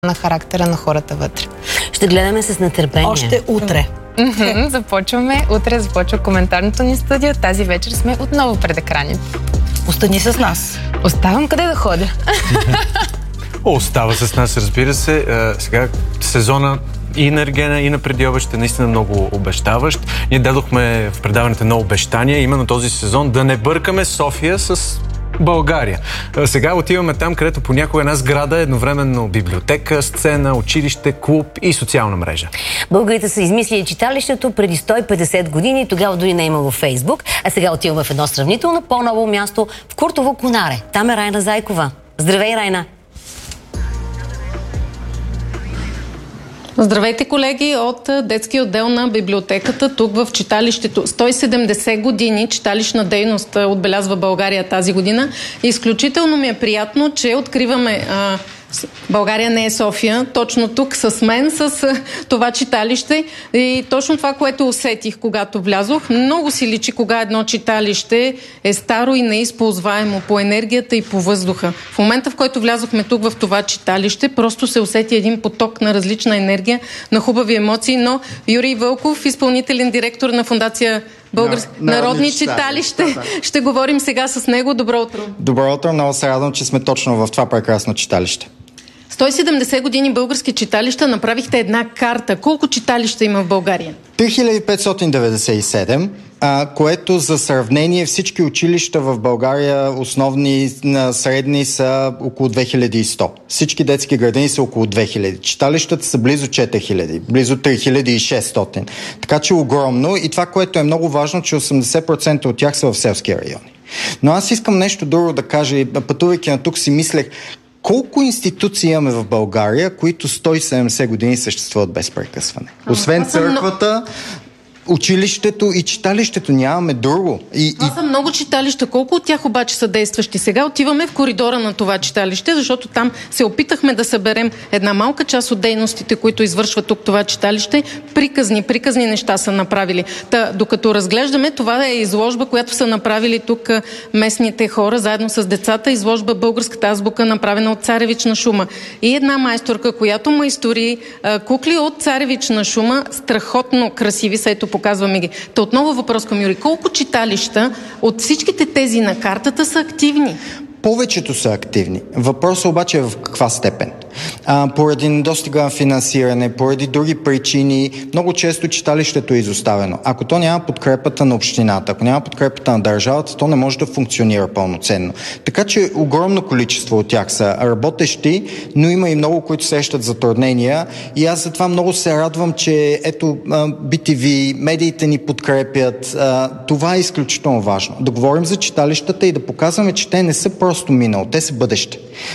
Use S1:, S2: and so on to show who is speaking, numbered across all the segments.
S1: на характера на хората вътре.
S2: Ще гледаме с нетърпение.
S3: Още утре.
S1: Започваме. Утре започва коментарното ни студио. Тази вечер сме отново пред екраните.
S3: Остани с нас.
S1: Оставам къде да ходя.
S4: Остава с нас, разбира се. Сега сезона и на Ергена, и на преди обещ е наистина много обещаващ. Ние дадохме в предаването едно обещание, именно този сезон да не бъркаме София с България. Сега отиваме там, където понякога една сграда е едновременно библиотека, сцена, училище, клуб и социална мрежа.
S2: Българите са измислили читалището преди 150 години, тогава дори не е имало Фейсбук, а сега отиваме в едно сравнително по-ново място в Куртово Конаре. Там е Райна Зайкова. Здравей, Райна!
S5: Здравейте, колеги, от детския отдел на библиотеката, тук в читалището. 170 години читалищна дейност отбелязва България тази година. Изключително ми е приятно, че откриваме България не е София, точно тук с мен, с това читалище. И точно това, което усетих, когато влязох, много си личи кога едно читалище е старо и неизползваемо по енергията и по въздуха. В момента, в който влязохме тук в това читалище, просто се усети един поток на различна енергия, на хубави емоции, но Юрий Вълков, изпълнителен директор на фондация Народни читалище. Ще говорим сега с него. Добро утро.
S6: Добро утро, много се радвам, че сме точно в това прекрасно читалище.
S5: 170 години български читалища, направихте една карта. Колко читалища има в България?
S6: 3597, което за сравнение всички училища в България, основни, средни, са около 2100. Всички детски градини са около 2000. Читалищата са близо 4000, близо 3600. Така че огромно, и това, което е много важно, че 80% от тях са в селски райони. Но аз искам нещо друго да кажа, пътувайки на тук си мислех, колко институции имаме в България, които 170 години съществуват без прекъсване? Освен църквата, училището и читалището, нямаме друго.
S5: Това са много читалища. Колко от тях обаче са действащи? Сега отиваме в коридора на това читалище, защото там се опитахме да съберем една малка част от дейностите, които извършва тук това читалище. Приказни неща са направили. Докато разглеждаме, това е изложба, която са направили тук местните хора, заедно с децата. Изложба Българската азбука, направена от царевична шума. И една майсторка, която майстори кукли от царевична шума, страхотно красиви са. Ето, показваме ги. Отново въпрос към Юрий. Колко читалища от всичките тези на картата са активни?
S6: Повечето са активни. Въпросът обаче е в каква степен. Поради недостига на финансиране, поради други причини, много често читалището е изоставено. Ако то няма подкрепата на общината, ако няма подкрепата на държавата, то не може да функционира пълноценно. Така че огромно количество от тях са работещи, но има и много, които срещат затруднения. И аз затова много се радвам, че ето BTV, медиите ни подкрепят. Това е изключително важно. Да говорим за читалищата и да показваме, че те не са просто минало, те са бъдеще.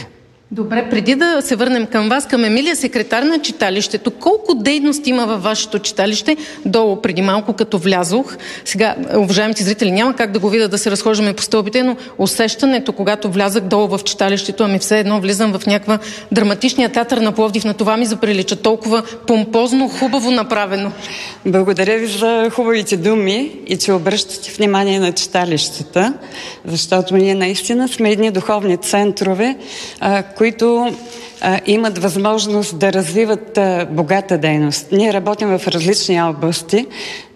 S5: Добре, преди да се върнем към вас, към Емилия, секретар на читалището, колко дейности има във вашето читалище? Долу преди малко, като влязох. Сега, уважаемите зрители, няма как да го видя да се разхождаме по стълбите, но усещането, когато влязах долу в читалището, ами все едно влизам в някаква драматичния театър на Пловдив. На това ми заприлича толкова помпозно, хубаво направено.
S7: Благодаря ви за хубавите думи и че обръщате внимание на читалищата, защото ние наистина сме едни духовни центрове, които имат възможност да развиват богата дейност. Ние работим в различни области.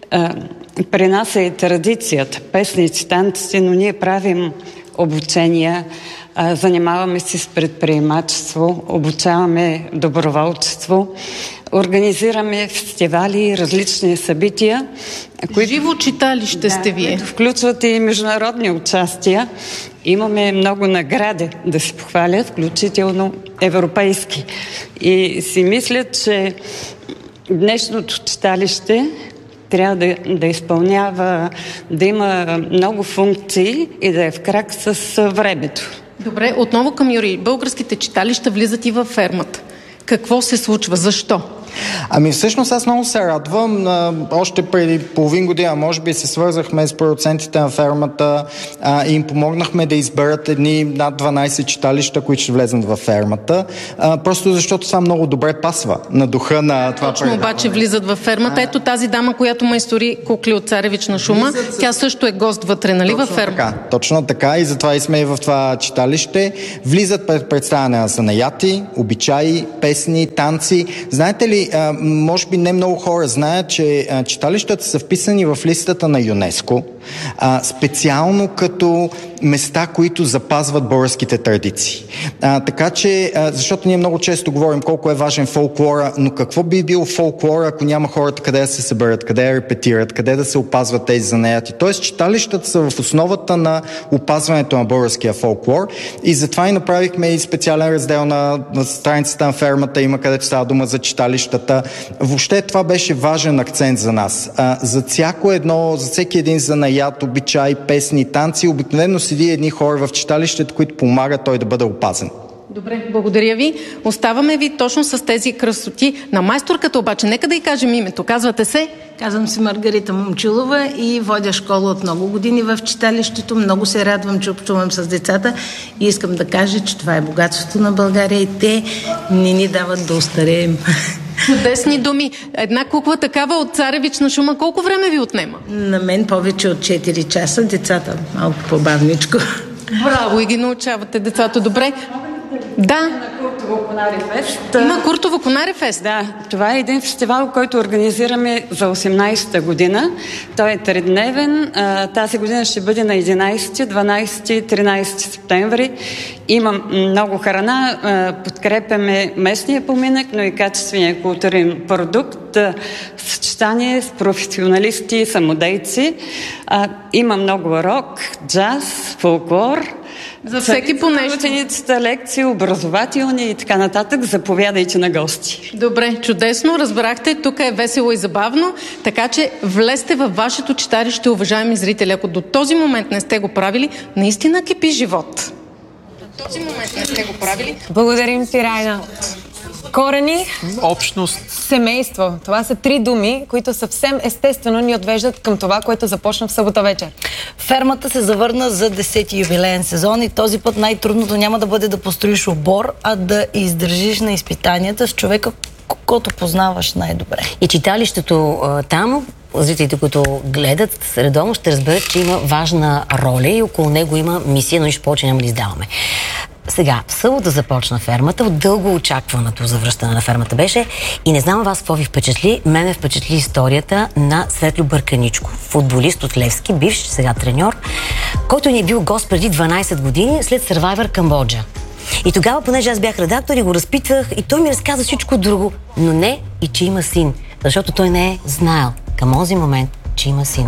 S7: При нас е и традицията, песници, танци, но ние правим обучения, занимаваме се с предприемачество, обучаваме доброволчество, организираме фестивали и различни събития.
S5: Живо читалище сте вие.
S7: Включват и международни участия. Имаме много награди да се похвалят, включително европейски. И си мисля, че днешното читалище трябва да изпълнява, да има много функции и да е в крак с времето.
S5: Добре, отново към Юрий. Българските читалища влизат и във фермата. Какво се случва? Защо?
S6: Ами всъщност аз много се радвам. Още преди половин година, може би, се свързахме с продуцентите на фермата и им помогнахме да изберат едни над 12 читалища, които ще влезнат във фермата. Просто защото това много добре пасва на духа на това
S5: предаване. Точно обаче влизат във фермата. Ето тази дама, която майстори кукли от Царевична шума, тя също е гост вътре, нали, във фермата?
S6: Точно така, и затова и сме и в това читалище. Влизат представяне на занаяти, обичаи, песни, танци. Знаете ли, може би не много хора знаят, че читалищата са вписани в листата на ЮНЕСКО, специално като места, които запазват българските традиции. Така че, защото ние много често говорим колко е важен фолклора, но какво би бил фолклора, ако няма хората къде да се съберат, къде да репетират, къде да се опазват тези занаяти. Тоест, читалищата са в основата на опазването на българския фолклор и затова и направихме и специален раздел на страницата на фермата, има където става дума за читалищата. Въобще това беше важен акцент за нас. За всеки един занаят, обичай, песни, танци, обикновено седи едни хора в читалището, които помагат той да бъде опазен.
S5: Добре, благодаря ви. Оставаме ви точно с тези красоти. На майсторката обаче, нека да й кажем името. Казвате се?
S3: Казвам се Маргарита Момчилова и водя школа от много години в читалището. Много се радвам, че общувам с децата и искам да кажа, че това е богатството на България и те не ни дават да остареем.
S5: Чудесни думи. Една кукла такава от Царевична шума, колко време ви отнема?
S3: На мен повече от 4 часа, децата малко по-бавничко.
S5: Браво, и ги научавате децата добре. Да.
S7: Куртово Конаре Фест.
S5: Има Куртово Конаре Фест.
S7: Да, това е един фестивал, който организираме за 18-та година. Той е тридневен. Тази година ще бъде на 11, 12 и 13 септември. Има много храна. Подкрепяме местния поминък, но и качествения културен продукт. Съчетание с професионалисти, самодейци. Има много рок, джаз, фолклор.
S5: За всеки по нещо.
S7: Ученицата, лекции, образователни и така нататък. Заповядайте на гости.
S5: Добре, чудесно. Разбрахте, тук е весело и забавно, така че влезте във вашето читалище, уважаеми зрители. Ако до този момент не сте го правили, наистина кипи живот. До този момент не сте го правили.
S1: Благодарим ти, Райна. Корени,
S4: общност,
S1: семейство. Това са 3 думи, които съвсем естествено ни отвеждат към това, което започна в събота вечер.
S3: Фермата се завърна за 10-ти юбилеен сезон и този път най-трудното няма да бъде да построиш обор, а да издържиш на изпитанията с човека, който познаваш най-добре.
S2: И читалището там, зрителите, които гледат редовно, ще разберат, че има важна роля и около него има мисия, но нищо повече няма да издаваме. Сега, в събота започна фермата, от дълго очакваното завръщане на фермата беше и не знам вас какво ви впечатли. Мене впечатли историята на Светлю Бърканичко, футболист от Левски, бивш сега треньор, който ни е бил гост преди 12 години след Survivor Камбоджа. И тогава, понеже аз бях редактор и го разпитвах, и той ми разказа всичко друго, но не и че има син, защото той не е знаел към този момент, че има син.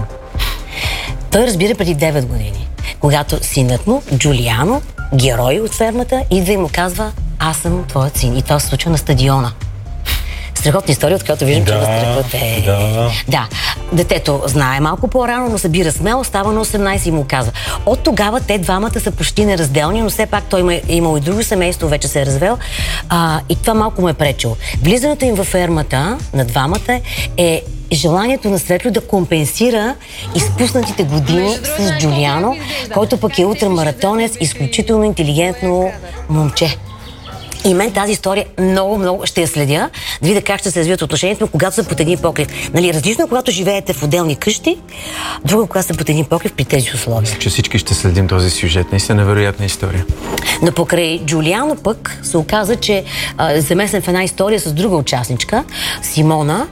S2: Той разбира преди 9 години, когато синът му, Джулиано, герой от фермата, идва и му казва: аз съм твоят син. И това се случва на стадиона. Страхотна история, от която виждам, че възтрахът е... Да. Детето знае малко по-рано, но събира смело, става на 18 и му казва. От тогава те двамата са почти неразделни, но все пак той е имал и друго семейство, вече се е развел. И това малко му е пречило. Влизането им във фермата на двамата е желанието на Светло да компенсира изпуснатите години с Джулиано, който пък е ултрамаратонец, изключително интелигентно момче. И мен тази история много ще я следя, да видя как ще се развият отношението, когато са под един покрив. Нали, различно е, когато живеете в отделни къщи, друго, когато са под един покрив при тези условия.
S4: Че всички ще следим този сюжет. Наистина невероятна история.
S2: Но покрай Джулиано пък се оказа, че замесен в една история с друга участничка, Симона,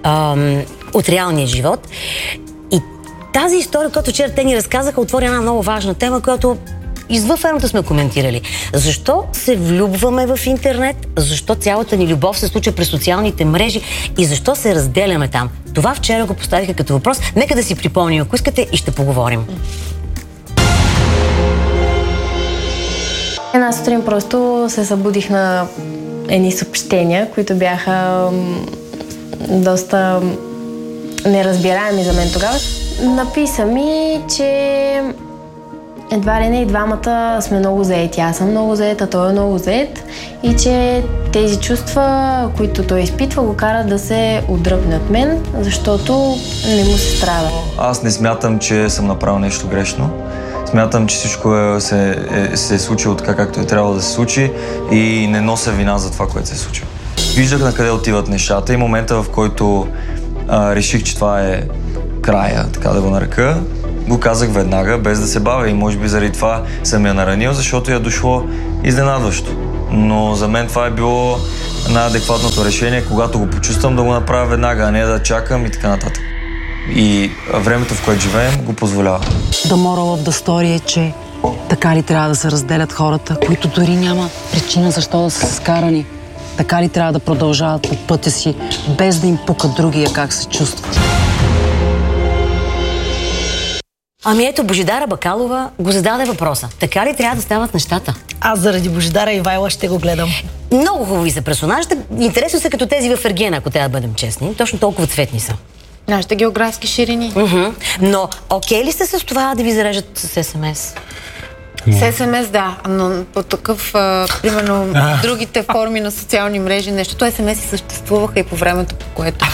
S2: от реалния живот. И тази история, която вчера те ни разказаха, отвори една много важна тема, която извън фермата сме коментирали. Защо се влюбваме в интернет? Защо цялата ни любов се случва през социалните мрежи? И защо се разделяме там? Това вчера го поставиха като въпрос. Нека да си припомним, ако искате, и ще поговорим.
S8: Една сутрин просто се събудих на едни съобщения, които бяха доста неразбираеми за мен тогава. Написа ми, че едва ли не и двамата сме много заети. Аз съм много заета, той е много зает и че тези чувства, които той изпитва, го кара да се отдръпне от мен, защото не му се страда.
S9: Аз не смятам, че съм направил нещо грешно. Смятам, че всичко се е случило така, както е трябвало да се случи и не нося вина за това, което се е случило. Виждах на къде отиват нещата и момента, в който реших, че това е края, така да го нарека, го казах веднага, без да се бавя и може би заради това съм я наранил, защото я дошло изненадващо. Но за мен това е било най-адекватното решение, когато го почувствам да го направя веднага, а не да чакам и така нататък. И времето, в което живеем, го позволява.
S10: The moral of the story е, че така ли трябва да се разделят хората, които дори няма причина защо да са скарани. Така ли трябва да продължават по пътя си, без да им пукат другия как се чувстват.
S2: Ами ето, Божидара Бакалова го зададе въпроса. Така ли трябва да стават нещата?
S11: Аз заради Божидара Ивайла ще го гледам.
S2: Много хубави са персонажите. Интересно са като тези в Ергена, ако трябва да бъдем честни. Точно толкова цветни са.
S1: Нашите географски ширини.
S2: Но окей ли сте с това да ви зарежат с СМС?
S1: С СМС, да, но по такъв, примерно, другите форми на социални мрежи, нещото СМС и съществуваха и по времето, по което...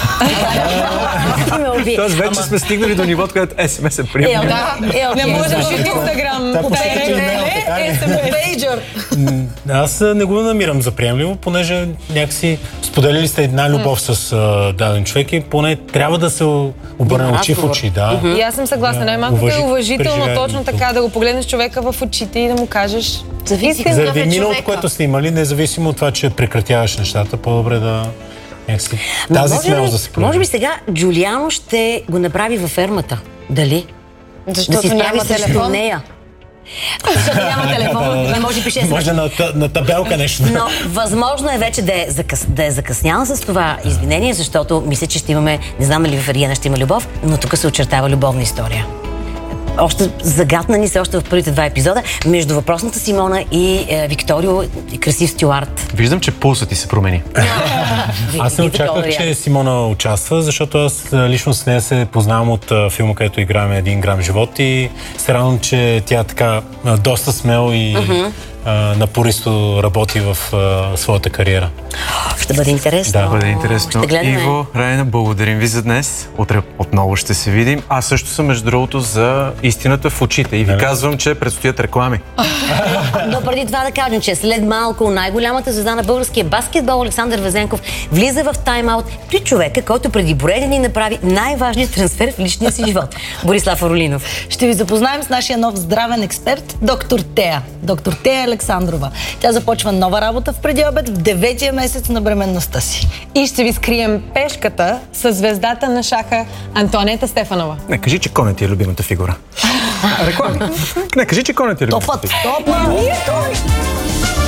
S4: Тоест вече сме стигнали до нивото, където СМС е приемлив.
S1: Не можеш от Инстаграм.
S11: Пейджър.
S12: Аз не го намирам за приемливо, понеже някакси споделили сте една любов с даден човек и поне трябва да се обърне очи в очи. Да.
S13: И аз съм съгласна. Най-малкото е уважително точно така да го погледнеш човека в очите и да му кажеш...
S12: Заради миналото, което сте имали, независимо от това, че прекратяваш нещата, по-добре да... Тази смелост да се прояви.
S2: Може би сега Джулиано ще го направи във фермата. Дали?
S1: Защото
S2: да си
S1: няма телефон.
S2: Нея. Защото няма телефон, не може да пише.
S12: Може на табелка нещо.
S2: Но възможно е вече да е закъснял с това извинение, защото мисля, че ще имаме, не знам дали в Ариена ще има любов, но тук се очертава любовна история. Още загадна ни се още в първите 2 епизода между въпросната Симона и Викторио и красив Стюарт.
S4: Виждам, че пулсът ти се промени.
S12: Аз не очаквах, че Симона участва, защото аз лично с нея се познавам от филма, където играем 1 грам живот и се радвам, че тя така доста смел и напористо работи в своята кариера.
S2: Ще бъде интересно.
S4: Да, бъде интересно. Иво, Райна, благодарим ви за днес. Утре отново ще се видим. Аз също съм, между другото, за истината в очите. И ви казвам, че предстоят реклами.
S2: Но преди това да кажем, че след малко най-голямата звезда на българския баскетбол Александър Везенков влиза в тайм-аут при човека, който преди броени дни направи най-важният трансфер в личния си живот. Борислав Аролинов.
S11: Ще ви запознаем с нашия нов здравен експерт, доктор Тея. Доктор Тея Александрова. Тя започва нова работа в преди обед в 9-тия месец на бременността си.
S13: И ще ви скрием пешката с звездата на шаха Антоанета Стефанова.
S4: Не кажи, че Коня ти е любимата фигура. Реклама. Не кажи, че Коня ти е любимата фигура.
S11: Топът!